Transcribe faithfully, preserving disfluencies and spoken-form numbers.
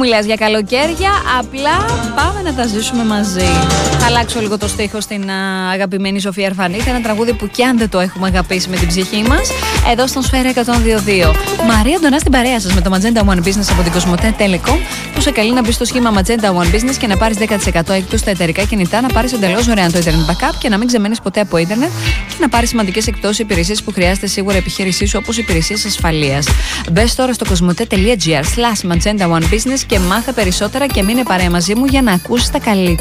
μιλάς για καλοκαίρια, απλά πάμε να τα ζήσουμε μαζί. Θα αλλάξω λίγο το στίχο στην α, αγαπημένη Σοφία Αρφανίτη, ένα τραγούδι που κι αν δεν το έχουμε αγαπήσει με την ψυχή μας, εδώ στον Σφαίρα εκατόν δύο δύο. Μαρία Ντονά στην παρέα σας με το Magenta One Business από την Κοσμοτέ Telecom, που σε καλεί να μπει στο σχήμα Magenta One Business και να πάρεις δέκα τοις εκατό έκπτωση στα εταιρικά κινητά, να πάρεις εντελώς δωρεάν το Internet Backup και να μην ξεμένεις ποτέ από Ίντερνετ και να πάρεις σημαντικές εκπτώσεις υπηρεσίες που χρειάζεται σίγουρα η επιχείρησή σου, όπως υπηρεσίες ασφαλείας. Μπες τώρα στο κοσμοτέ.gr slash Magenta One Business και μάθε περισσότερα και μείνε παρέα μαζί μου για να ακούσεις τα καλύτερα.